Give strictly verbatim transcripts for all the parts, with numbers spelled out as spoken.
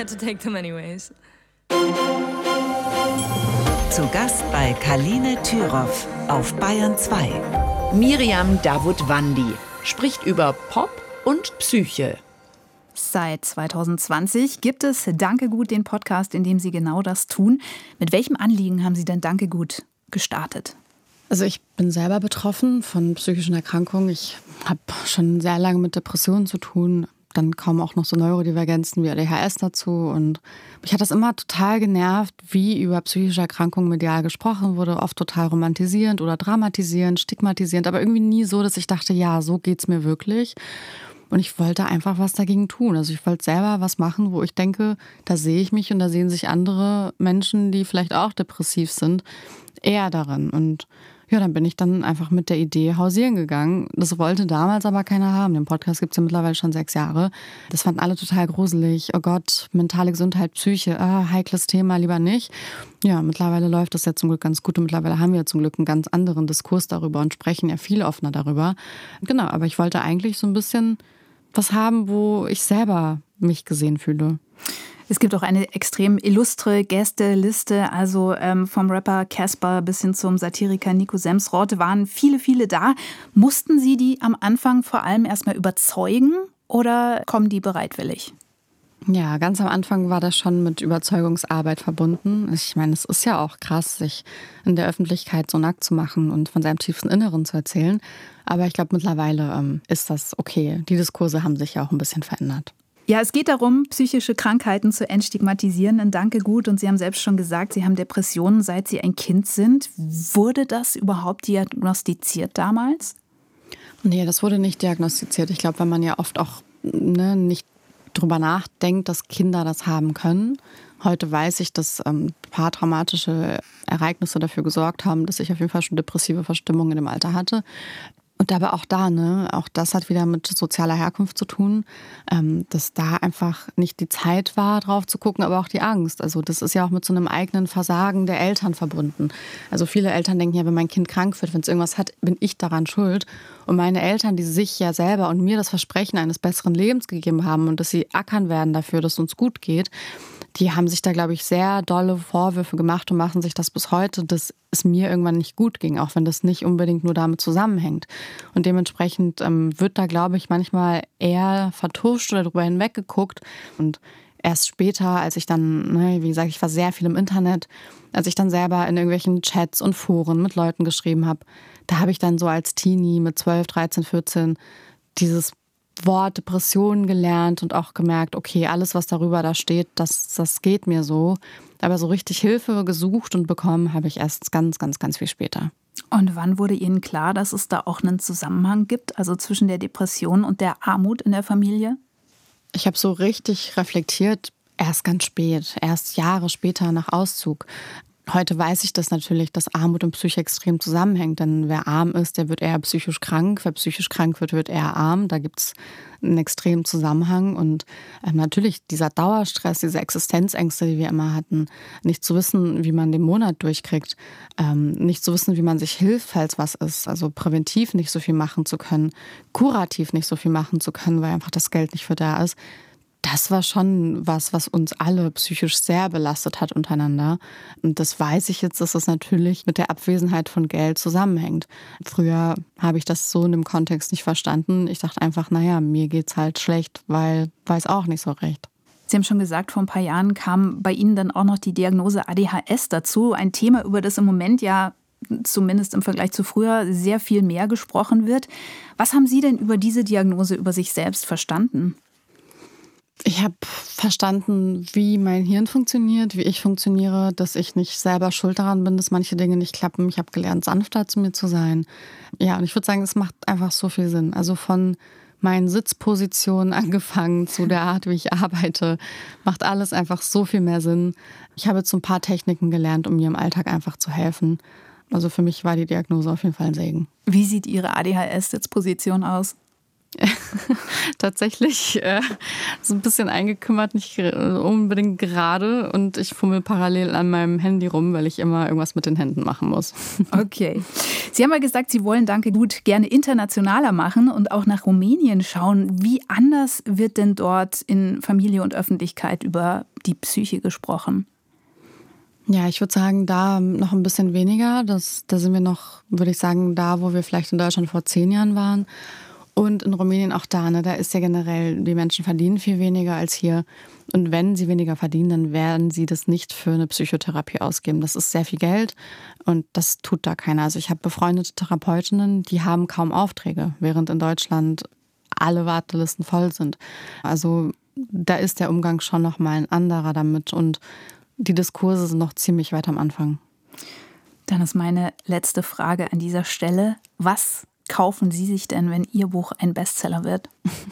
had to take them anyways. Zu Gast bei Kaline Thüroff auf Bayern zwei. Miriam Davutwandi spricht über Pop und Psyche. Seit zwanzig zwanzig gibt es Danke Gut, den Podcast, in dem Sie genau das tun. Mit welchem Anliegen haben Sie denn Danke Gut gestartet? Also ich bin selber betroffen von psychischen Erkrankungen. Ich habe schon sehr lange mit Depressionen zu tun. Dann kamen auch noch so Neurodivergenzen wie A D H S dazu. Und mich hat das immer total genervt, wie über psychische Erkrankungen medial gesprochen wurde. Oft total romantisierend oder dramatisierend, stigmatisierend. Aber irgendwie nie so, dass ich dachte, ja, so geht's mir wirklich. Und ich wollte einfach was dagegen tun. Also ich wollte selber was machen, wo ich denke, da sehe ich mich und da sehen sich andere Menschen, die vielleicht auch depressiv sind, eher darin. Und ja, dann bin ich dann einfach mit der Idee hausieren gegangen. Das wollte damals aber keiner haben. Den Podcast gibt es ja mittlerweile schon sechs Jahre. Das fanden alle total gruselig. Oh Gott, mentale Gesundheit, Psyche, ah, heikles Thema, lieber nicht. Ja, mittlerweile läuft das ja zum Glück ganz gut und mittlerweile haben wir zum Glück einen ganz anderen Diskurs darüber und sprechen ja viel offener darüber. Genau, aber ich wollte eigentlich so ein bisschen was haben, wo ich selber mich gesehen fühle. Es gibt auch eine extrem illustre Gästeliste, also ähm, vom Rapper Casper bis hin zum Satiriker Nico Semsrott waren viele, viele da. Mussten Sie die am Anfang vor allem erstmal überzeugen oder kommen die bereitwillig? Ja, ganz am Anfang war das schon mit Überzeugungsarbeit verbunden. Ich meine, es ist ja auch krass, sich in der Öffentlichkeit so nackt zu machen und von seinem tiefsten Inneren zu erzählen. Aber ich glaube, mittlerweile ähm, ist das okay. Die Diskurse haben sich ja auch ein bisschen verändert. Ja, es geht darum, psychische Krankheiten zu entstigmatisieren in Danke Gut. Und Sie haben selbst schon gesagt, Sie haben Depressionen, seit Sie ein Kind sind. Wurde das überhaupt diagnostiziert damals? Nee, das wurde nicht diagnostiziert. Ich glaube, weil man ja oft auch ne, nicht drüber nachdenkt, dass Kinder das haben können. Heute weiß ich, dass ähm, ein paar traumatische Ereignisse dafür gesorgt haben, dass ich auf jeden Fall schon depressive Verstimmungen in dem Alter hatte. Und aber auch da, ne, auch das hat wieder mit sozialer Herkunft zu tun, ähm, dass da einfach nicht die Zeit war, drauf zu gucken, aber auch die Angst. Also das ist ja auch mit so einem eigenen Versagen der Eltern verbunden. Also viele Eltern denken ja, wenn mein Kind krank wird, wenn es irgendwas hat, bin ich daran schuld. Und meine Eltern, die sich ja selber und mir das Versprechen eines besseren Lebens gegeben haben und dass sie ackern werden dafür, dass es uns gut geht, die haben sich da, glaube ich, sehr dolle Vorwürfe gemacht und machen sich das bis heute, dass es mir irgendwann nicht gut ging, auch wenn das nicht unbedingt nur damit zusammenhängt. Und dementsprechend ähm, wird da, glaube ich, manchmal eher vertuscht oder drüber hinweggeguckt. Und erst später, als ich dann, ne, wie gesagt, ich war sehr viel im Internet, als ich dann selber in irgendwelchen Chats und Foren mit Leuten geschrieben habe, da habe ich dann so als Teenie mit zwölf, dreizehn, vierzehn dieses Wort Depression gelernt und auch gemerkt, okay, alles, was darüber da steht, das, das geht mir so. Aber so richtig Hilfe gesucht und bekommen habe ich erst ganz, ganz, ganz viel später. Und wann wurde Ihnen klar, dass es da auch einen Zusammenhang gibt, also zwischen der Depression und der Armut in der Familie? Ich habe so richtig reflektiert, erst ganz spät, erst Jahre später nach Auszug. Heute weiß ich das natürlich, dass Armut und Psyche extrem zusammenhängt. Denn wer arm ist, der wird eher psychisch krank. Wer psychisch krank wird, wird eher arm. Da gibt es einen extremen Zusammenhang. Und ähm, natürlich dieser Dauerstress, diese Existenzängste, die wir immer hatten. Nicht zu wissen, wie man den Monat durchkriegt. Ähm, nicht zu wissen, wie man sich hilft, falls was ist. Also präventiv nicht so viel machen zu können. Kurativ nicht so viel machen zu können, weil einfach das Geld nicht für da ist. Das war schon was, was uns alle psychisch sehr belastet hat untereinander. Und das weiß ich jetzt, dass das natürlich mit der Abwesenheit von Geld zusammenhängt. Früher habe ich das so in dem Kontext nicht verstanden. Ich dachte einfach, naja, mir geht's halt schlecht, weil weiß auch nicht so recht. Sie haben schon gesagt, vor ein paar Jahren kam bei Ihnen dann auch noch die Diagnose A D H S dazu. Ein Thema, über das im Moment ja zumindest im Vergleich zu früher sehr viel mehr gesprochen wird. Was haben Sie denn über diese Diagnose über sich selbst verstanden? Ich habe verstanden, wie mein Hirn funktioniert, wie ich funktioniere, dass ich nicht selber schuld daran bin, dass manche Dinge nicht klappen. Ich habe gelernt, sanfter zu mir zu sein. Ja, und ich würde sagen, es macht einfach so viel Sinn. Also von meinen Sitzpositionen angefangen zu der Art, wie ich arbeite, macht alles einfach so viel mehr Sinn. Ich habe jetzt so ein paar Techniken gelernt, um mir im Alltag einfach zu helfen. Also für mich war die Diagnose auf jeden Fall ein Segen. Wie sieht Ihre A D H S-Sitzposition aus? Tatsächlich äh, so ein bisschen eingekümmert, nicht unbedingt gerade. Und ich fummel parallel an meinem Handy rum, weil ich immer irgendwas mit den Händen machen muss. Okay. Sie haben ja gesagt, Sie wollen Danke gut gerne internationaler machen und auch nach Rumänien schauen. Wie anders wird denn dort in Familie und Öffentlichkeit über die Psyche gesprochen? Ja, ich würde sagen, da noch ein bisschen weniger. Das, da sind wir noch, würde ich sagen, da, wo wir vielleicht in Deutschland vor zehn Jahren waren. Und in Rumänien auch da, ne, da ist ja generell, die Menschen verdienen viel weniger als hier. Und wenn sie weniger verdienen, dann werden sie das nicht für eine Psychotherapie ausgeben. Das ist sehr viel Geld und das tut da keiner. Also ich habe befreundete Therapeutinnen, die haben kaum Aufträge, während in Deutschland alle Wartelisten voll sind. Also da ist der Umgang schon nochmal ein anderer damit und die Diskurse sind noch ziemlich weit am Anfang. Dann ist meine letzte Frage an dieser Stelle. Was kaufen Sie sich denn, wenn Ihr Buch ein Bestseller wird?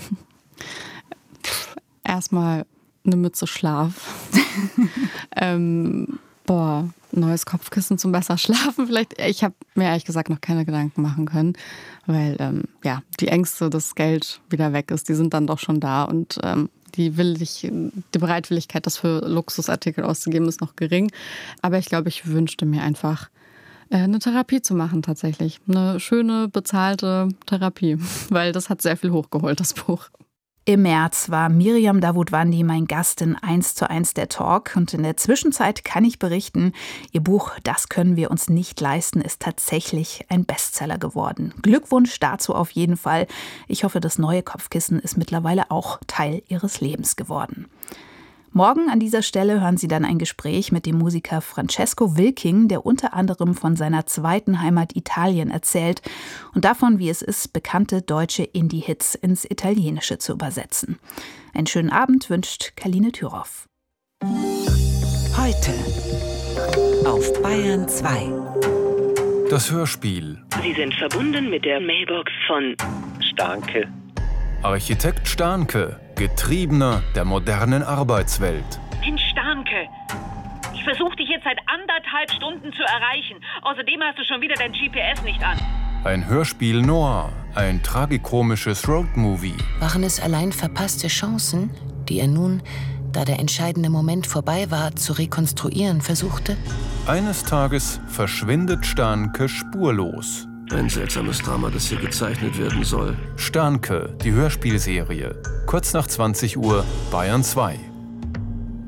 Erstmal eine Mütze Schlaf. ähm, boah, neues Kopfkissen zum besser schlafen vielleicht. Ich habe mir ehrlich gesagt noch keine Gedanken machen können, weil ähm, ja, die Ängste, dass Geld wieder weg ist, die sind dann doch schon da und ähm, die, Willig, die Bereitwilligkeit, das für Luxusartikel auszugeben, ist noch gering. Aber ich glaube, ich wünschte mir einfach, eine Therapie zu machen tatsächlich. Eine schöne, bezahlte Therapie, weil das hat sehr viel hochgeholt, das Buch. Im März war Miriam Davutwandi mein Gast in eins zu eins der Talk. Und in der Zwischenzeit kann ich berichten, ihr Buch Das können wir uns nicht leisten ist tatsächlich ein Bestseller geworden. Glückwunsch dazu auf jeden Fall. Ich hoffe, das neue Kopfkissen ist mittlerweile auch Teil ihres Lebens geworden. Morgen an dieser Stelle hören Sie dann ein Gespräch mit dem Musiker Francesco Wilking, der unter anderem von seiner zweiten Heimat Italien erzählt und davon, wie es ist, bekannte deutsche Indie-Hits ins Italienische zu übersetzen. Einen schönen Abend wünscht Kaline Thüroff. Heute auf Bayern zwei. Das Hörspiel. Sie sind verbunden mit der Mailbox von Stahnke. Architekt Stahnke, Getriebener der modernen Arbeitswelt. Mensch, Stahnke, ich versuche dich jetzt seit anderthalb Stunden zu erreichen. Außerdem hast du schon wieder dein G P S nicht an. Ein Hörspiel noir, ein tragikomisches Roadmovie. Waren es allein verpasste Chancen, die er nun, da der entscheidende Moment vorbei war, zu rekonstruieren versuchte? Eines Tages verschwindet Stahnke spurlos. Ein seltsames Drama, das hier gezeichnet werden soll. Stahnke, die Hörspielserie. Kurz nach zwanzig Uhr, Bayern zwei.